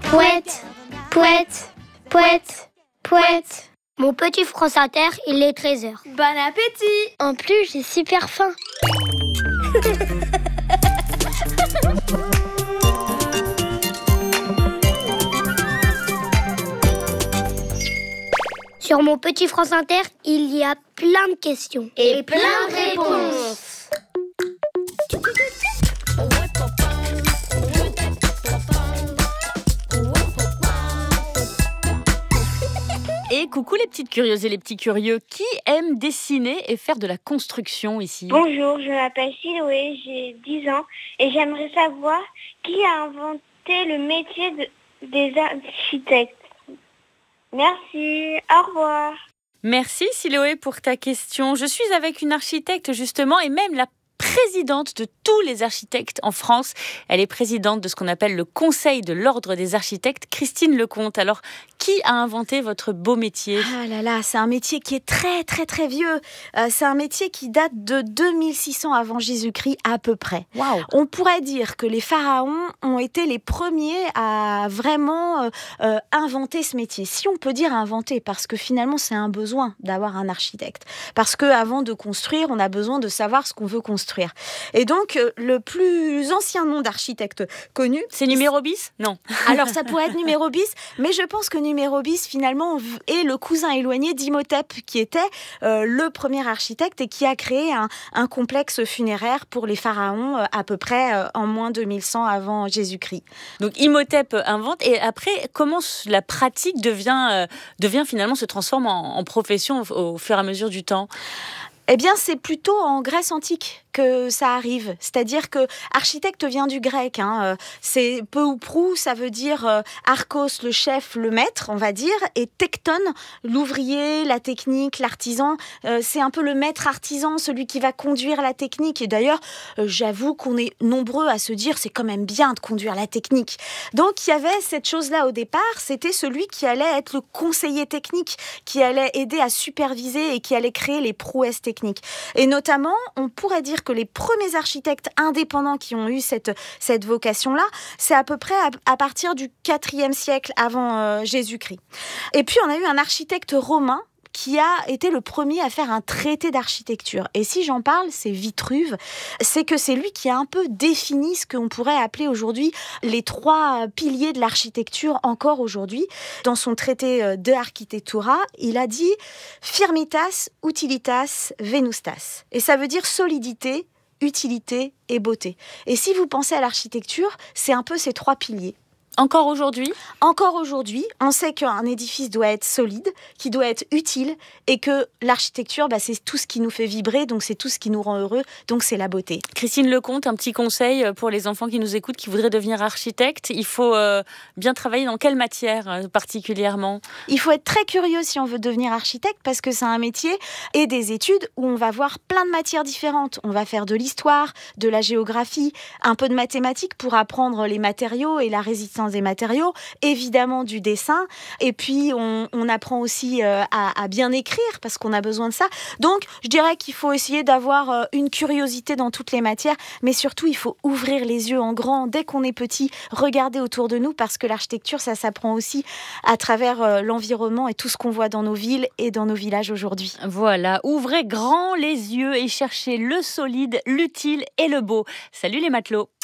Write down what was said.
Pouette, pouette, pouette, pouette. Mon petit France Inter, il est 13h. Bon appétit! En plus, j'ai super faim. Sur mon petit France Inter, il y a plein de questions. Et plein de réponses. Et coucou les petites curieuses et les petits curieux, qui aiment dessiner et faire de la construction ici? Bonjour, je m'appelle Siloé, j'ai 10 ans et j'aimerais savoir qui a inventé le métier des architectes. Merci, au revoir. Merci Siloé pour ta question. Je suis avec une architecte justement et même la présidente de tous les architectes en France. Elle est présidente de ce qu'on appelle le Conseil de l'Ordre des architectes, Christine Lecomte. Alors, qui a inventé votre beau métier? Ah là là, c'est un métier qui est très très très vieux. C'est un métier qui date de 2600 avant Jésus-Christ à peu près. Waouh! On pourrait dire que les pharaons ont été les premiers à vraiment inventer ce métier. Si on peut dire inventer, parce que finalement c'est un besoin d'avoir un architecte. Parce qu'avant de construire, on a besoin de savoir ce qu'on veut construire. Et donc, le plus ancien nom d'architecte connu... C'est Numéro bis? Non. Alors, ça pourrait être Numéro bis, mais je pense que Numéro bis, finalement, est le cousin éloigné d'Imhotep, qui était le premier architecte et qui a créé un complexe funéraire pour les pharaons à peu près en moins de 2100 avant Jésus-Christ. Donc, Imhotep invente, et après, comment la pratique devient finalement, se transforme en profession au fur et à mesure du temps? Eh bien, c'est plutôt en Grèce antique que ça arrive. C'est-à-dire que architecte vient du grec. C'est peu ou prou, ça veut dire archos, le chef, le maître, on va dire, et tecton, l'ouvrier, la technique, l'artisan. C'est un peu le maître artisan, celui qui va conduire la technique. Et d'ailleurs, j'avoue qu'on est nombreux à se dire c'est quand même bien de conduire la technique. Donc, il y avait cette chose-là au départ, c'était celui qui allait être le conseiller technique, qui allait aider à superviser et qui allait créer les prouesses techniques. Et notamment, on pourrait dire que les premiers architectes indépendants qui ont eu cette vocation-là, c'est à peu près à partir du 4e siècle avant Jésus-Christ. Et puis, on a eu un architecte romain qui a été le premier à faire un traité d'architecture. Et si j'en parle, c'est Vitruve. C'est que c'est lui qui a un peu défini ce qu'on pourrait appeler aujourd'hui les 3 piliers de l'architecture encore aujourd'hui. Dans son traité de Architectura, il a dit « firmitas, utilitas, venustas ». Et ça veut dire solidité, utilité et beauté. Et si vous pensez à l'architecture, c'est un peu ces 3 piliers. Encore aujourd'hui? Encore aujourd'hui, on sait qu'un édifice doit être solide, qu'il doit être utile et que l'architecture, c'est tout ce qui nous fait vibrer, donc c'est tout ce qui nous rend heureux, donc c'est la beauté. Christine Lecomte, un petit conseil pour les enfants qui nous écoutent, qui voudraient devenir architecte. Il faut bien travailler dans quelle matière particulièrement? Il faut être très curieux si on veut devenir architecte parce que c'est un métier et des études où on va voir plein de matières différentes. On va faire de l'histoire, de la géographie, un peu de mathématiques pour apprendre les matériaux et la résistance des matériaux, évidemment du dessin, et puis on apprend aussi à bien écrire parce qu'on a besoin de ça. Donc je dirais qu'il faut essayer d'avoir une curiosité dans toutes les matières, mais surtout il faut ouvrir les yeux en grand dès qu'on est petit, regarder autour de nous parce que l'architecture ça s'apprend aussi à travers l'environnement et tout ce qu'on voit dans nos villes et dans nos villages aujourd'hui. Voilà, ouvrez grand les yeux et cherchez le solide, l'utile et le beau. Salut les matelots!